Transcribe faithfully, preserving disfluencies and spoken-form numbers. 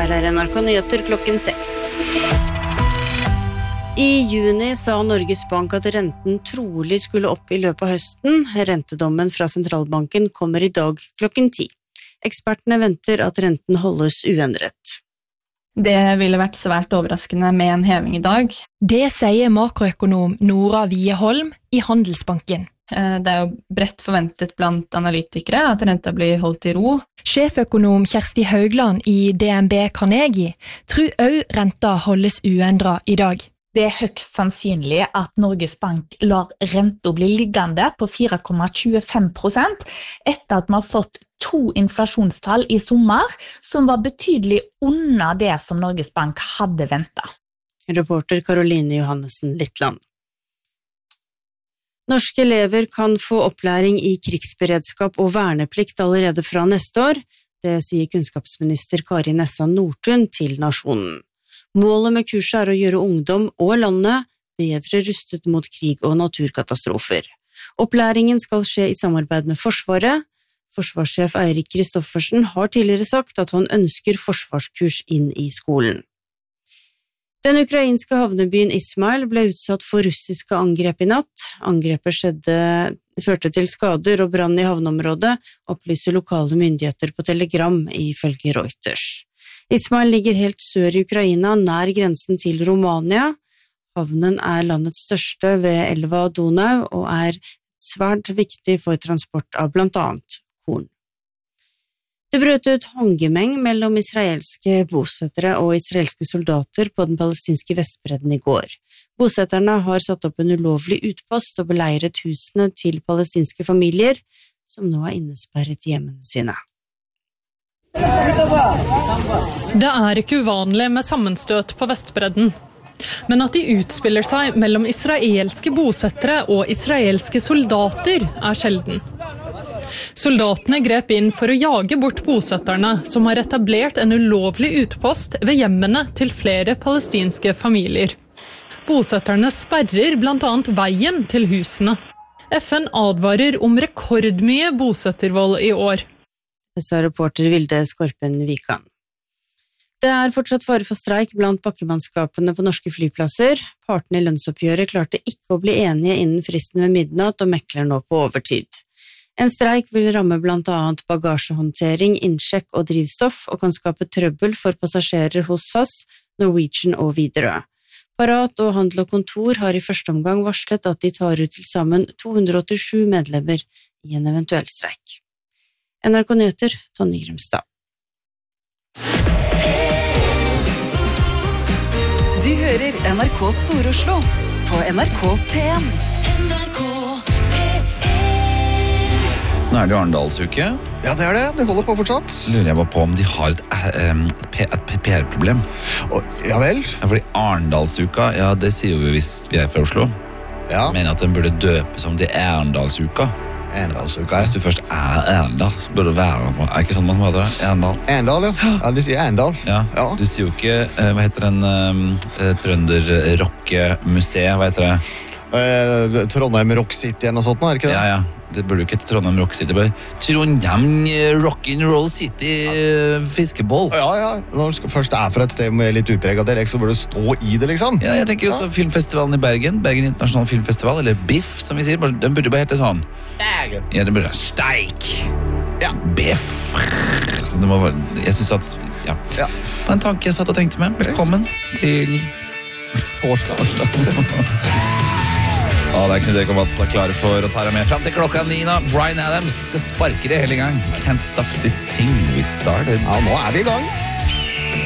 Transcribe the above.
her er N R K Nyheter klokken seks. I juni sa Norges Bank at renten trolig skulle opp i løpet av høsten. Rentedommen fra sentralbanken kommer i dag klokken ti. Ekspertene venter at renten holdes uendret. Det ville vært svært overraskende med en heving i dag. Det sier makroøkonom Nora Wieholm i Handelsbanken. Det er jo bredt forventet blant analytikere at renta blir holdt i ro. Sjeføkonom Kjersti Haugland i D N B Carnegie tror også renta holdes uendret i dag. Det er høyst sannsynlig at Norges Bank lar renta bli liggende på fire komma tjuefem prosent etter at man har fått to inflasjonstall i sommer som var betydelig under det som Norges Bank hadde ventet. Reporter Caroline Johannessen Littland. Norske elever kan få opplæring i krigsberedskap og verneplikt allerede fra neste år. Det sier kunnskapsminister Kari Nessa Nordtun til Nasjonen. Målet med kurset er å gjøre ungdom og landet bedre rustet mot krig og naturkatastrofer. Opplæringen skal skje i samarbeid med Forsvaret. Forsvarssjef Eirik Kristoffersen har tidligere sagt at han ønsker forsvarskurs inn i skolen. Den ukrainske havnebyen Ismail ble utsatt for russiske angrep i natt. Angrepet skjedde, førte til skader og brann i havneområdet, opplyser lokale myndigheter på telegram ifølge Reuters. Ismail ligger helt sør i Ukraina, nær grensen til Romania. Havnen er landets største ved elva Donau og er svært viktig for transport av blant annet korn. Det brøt ut håndgemeng mellom israelske bosettere og israelske soldater på den palestinske Vestbredden i går. Bosetterne har satt opp en ulovlig utpost og beleiret husene til palestinske familier, som nå er innesperret i hjemmene sine. Det er ikke uvanlig med sammenstøt på Vestbredden, men at de utspiller seg mellom israelske bosettere og israelske soldater er sjelden. Soldatene grep inn for å jage bort bosetterne som har etablert en ulovlig utpost ved hjemmene til flere palestinske familier. Bosetterne sperrer blant annet veien til husene. F N advarer om rekordmye bosettervold i år. Det sa reporter Vilde Skorpen Vikan. Det er fortsatt fare for streik blant bakkemannskapene på norske flyplasser. Partene i lønnsoppgjøret klarte ikke å bli enige innen fristen ved midnatt og mekler nå på overtid. En streik vil ramme blant annet bagasjehåndtering, innsjekk og drivstoff, og kan skape trøbbel for passasjerer hos S A S, Norwegian og Widerøe. Parat og Handel og Kontor har i første omgang varslet at de tar ut til sammen to hundre åttisju medlemmer i en eventuell streik. N R K Nyheter, Tonje Grimstad. Du hører N R K Stor-Oslo på N R K P en. Nå er det jo Arendalsuke. Ja, det er det. Det holder på fortsatt. Lurer jeg bare på om de har et, et, et P R-problem. Ja vel? Ja, fordi Arendalsuka, ja, det sier vi hvis vi er fra Oslo. Ja. Jeg mener at den burde døpe som det Arendalsuka. Arendalsuka. Hvis du først er Arendal, så burde det være på. Er det ikke sånn man heter det? Arendal. Arendal, ja. Ja, de sier Arendal. Ja. Ja. Du sier jo ikke, hva heter den uh, Trønder-rocke-museet, hva heter det? Uh, Trondheim Rock City eller noe sånt, er det ikke det? Ja, ja. Det burde jo ikke hete Trondheim Rock City, bare Trondheim Rock'n'Roll City fiskeboll. Ja, ja. Når du først er fra et sted med litt utpreget dialekt, så burde du stå i det, liksom. Ja, jeg tenker også ja. Filmfestivalen i Bergen, Bergen Internasjonal Filmfestival, eller BIFF, som vi sier, den burde bare hete sånn. Bergen. Ja, den burde hete Steik. Ja. BIFF. Så det må være, jeg synes at, ja. Ja. Det var en tanke jeg satt og tenkte med. Velkommen til torsdag. Ah, det er Knut Erik og Mats er klare for å ta deg med frem til klokka Nina. Bryan Adams skal sparke det hele gang. Can't stop this thing we started. Ja, nå er vi i gang.